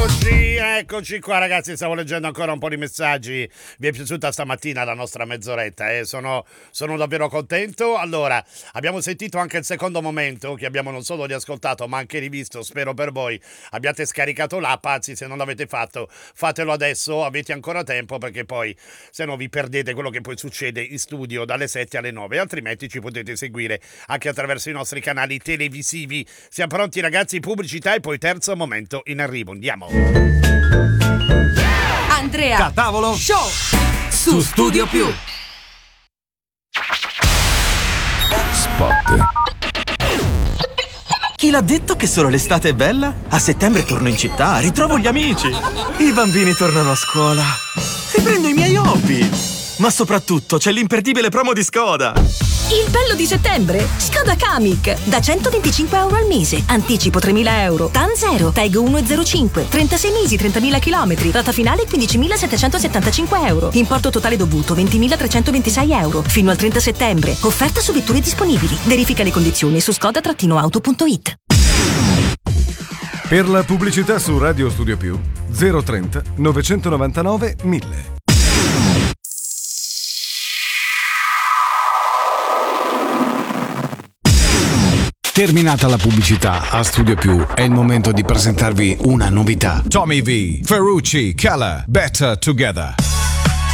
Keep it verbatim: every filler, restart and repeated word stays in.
Eccoci, eccoci qua ragazzi, stavo leggendo ancora un po' di messaggi. Vi è piaciuta stamattina la nostra mezz'oretta? Eh? Sono, sono davvero contento. Allora, abbiamo sentito anche il secondo momento che abbiamo non solo riascoltato ma anche rivisto, spero per voi. Abbiate scaricato l'app, anzi se non l'avete fatto fatelo adesso, avete ancora tempo perché poi se no vi perdete quello che poi succede in studio dalle sette alle nove, altrimenti ci potete seguire anche attraverso i nostri canali televisivi. Siamo pronti ragazzi, pubblicità e poi terzo momento in arrivo. Andiamo. Andrea Da tavolo Show su Studio Più. Spot. Chi l'ha detto che solo l'estate è bella? A settembre torno in città, ritrovo gli amici. I bambini tornano a scuola. Riprendo i miei hobby. Ma soprattutto c'è l'imperdibile promo di Skoda. Il bello di settembre? Skoda Kamiq. Da centoventicinque euro al mese. Anticipo tremila euro. T A N zero. Tag uno virgola zero cinque. trentasei mesi, trentamila chilometri. Rata finale quindicimilasettecentosettantacinque euro. Importo totale dovuto ventimilatrecentoventisei euro. Fino al trenta settembre. Offerta su vetture disponibili. Verifica le condizioni su skoda auto punto it. Per la pubblicità su Radio Studio Più zero trenta novecentonovantanove mille. Terminata la pubblicità a Studio Più, è il momento di presentarvi una novità. Tommy V, Ferrucci, Keller, Better Together.